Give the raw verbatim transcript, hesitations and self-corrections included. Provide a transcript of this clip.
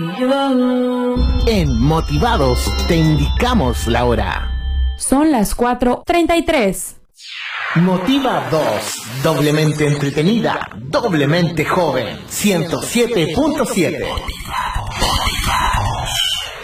En Motivados te indicamos la hora. Son las cuatro treinta y tres. Motiva dos, doblemente entretenida, doblemente joven. ciento siete punto siete.